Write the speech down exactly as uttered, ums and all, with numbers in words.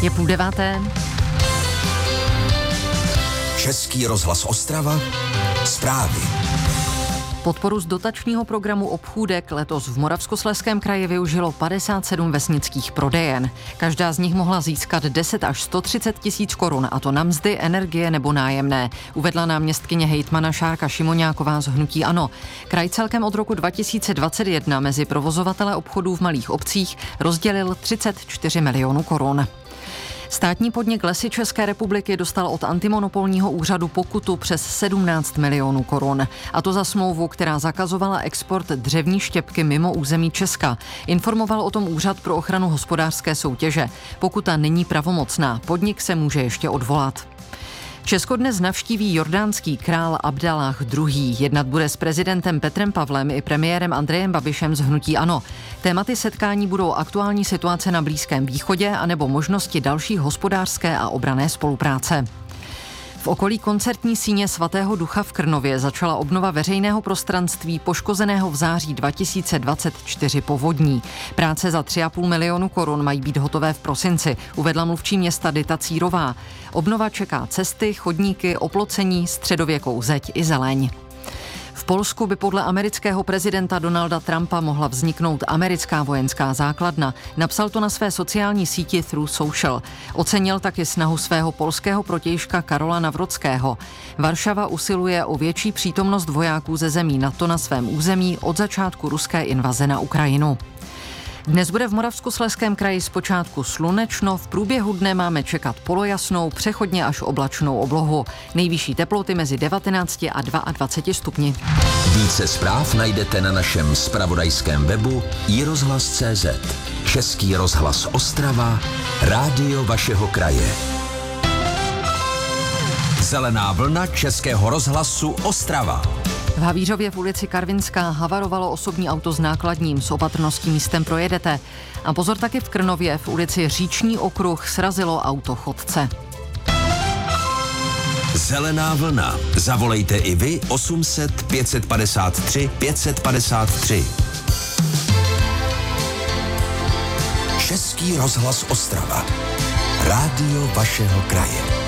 Je půl deváté. Český rozhlas Ostrava. Zprávy. Podporu z dotačního programu Obchůdek letos v Moravskoslezském kraji využilo padesát sedm vesnických prodejen. Každá z nich mohla získat deset až sto třicet tisíc korun, a to na mzdy, energie nebo nájemné, uvedla náměstkyně hejtmana Šárka Šimoňáková z hnutí ANO. Kraj celkem od roku dva tisíce dvacet jedna mezi provozovatele obchodů v malých obcích rozdělil třicet čtyři milionů korun. Státní podnik Lesy České republiky dostal od antimonopolního úřadu pokutu přes sedmnáct milionů korun. A to za smlouvu, která zakazovala export dřevní štěpky mimo území Česka. Informoval o tom Úřad pro ochranu hospodářské soutěže. Pokuta není pravomocná, podnik se může ještě odvolat. Česko dnes navštíví jordánský král Abdalláh druhý. Jednat bude s prezidentem Petrem Pavlem i premiérem Andrejem Babišem z hnutí ANO. Tématy setkání budou aktuální situace na Blízkém východě anebo možnosti další hospodářské a obranné spolupráce. V okolí koncertní síně Svatého Ducha v Krnově začala obnova veřejného prostranství poškozeného v září dva tisíce dvacet čtyři povodní. Práce za tři a půl milionu korun mají být hotové v prosinci, uvedla mluvčí města Dita Círová. Obnova čeká cesty, chodníky, oplocení, středověkou zeď i zeleň. V Polsku by podle amerického prezidenta Donalda Trumpa mohla vzniknout americká vojenská základna. Napsal to na své sociální síti Through Social. Ocenil taky snahu svého polského protějška Karola Nawrockiho. Varšava usiluje o větší přítomnost vojáků ze zemí NATO na svém území od začátku ruské invaze na Ukrajinu. Dnes bude v Moravskoslezském kraji zpočátku slunečno, v průběhu dne máme čekat polojasnou, přechodně až oblačnou oblohu. Nejvyšší teploty mezi devatenácti a dvaceti dvěma stupni. Více zpráv najdete na našem zpravodajském webu i rozhlas tečka cé zet. Český rozhlas Ostrava, rádio vašeho kraje. Zelená vlna Českého rozhlasu Ostrava. V Havířově v ulici Karvinská havarovalo osobní auto s nákladním, s opatrností místem projedete. A pozor, taky v Krnově v ulici Říční okruh srazilo auto chodce. Zelená vlna. Zavolejte i vy osm set pět padesát tři pět padesát tři. Český rozhlas Ostrava. Rádio vašeho kraje.